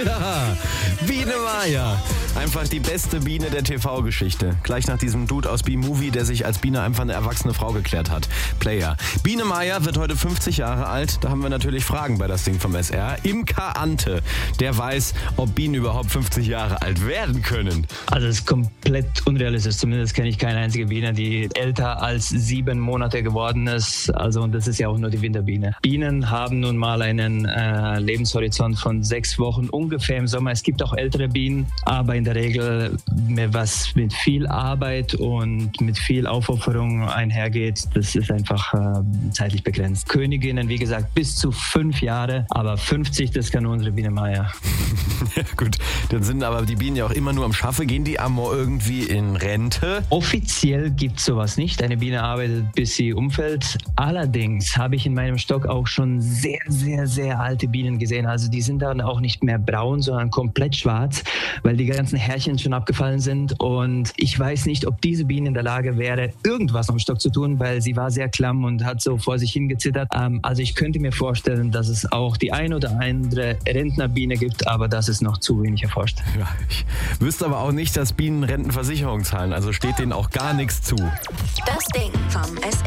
Ja, Biene Maya. Einfach die beste Biene der TV-Geschichte. Gleich nach diesem Dude aus B-Movie, der sich als Biene einfach eine erwachsene Frau geklärt hat. Player. Biene Maya wird heute 50 Jahre alt. Da haben wir natürlich Fragen bei das Ding vom SR. Imker Ante, der weiß, ob Bienen überhaupt 50 Jahre alt werden können. Also es ist komplett unrealistisch. Zumindest kenne ich keine einzige Biene, die älter als 7 Monate geworden ist. Also und das ist ja auch nur die Winterbiene. Bienen haben nun mal einen Lebenshorizont von 6 Wochen ungefähr im Sommer. Es gibt auch ältere Bienen, aber in der Regel, was mit viel Arbeit und mit viel Aufopferung einhergeht, das ist einfach zeitlich begrenzt. Königinnen, wie gesagt, bis zu 5 Jahre, aber 50, das kann unsere Biene Maya. Ja gut, dann sind aber die Bienen ja auch immer nur am Schaffe. Gehen die Amor irgendwie in Rente? Offiziell gibt es sowas nicht. Eine Biene arbeitet, bis sie umfällt. Allerdings habe ich in meinem Stock auch schon sehr, sehr, sehr alte Bienen gesehen. Also die sind dann auch nicht mehr braun, sondern komplett schwarz, weil die ganzen Härchen schon abgefallen sind. Und ich weiß nicht, ob diese Biene in der Lage wäre, irgendwas am Stock zu tun, weil sie war sehr klamm und hat so vor sich hingezittert. Also ich könnte mir vorstellen, dass es auch die ein oder andere Rentnerbiene gibt, aber das ist noch zu wenig erforscht. Ja, ich wüsste aber auch nicht, dass Bienen Rentenversicherung zahlen. Also steht denen auch gar nichts zu. Das Ding vom SR.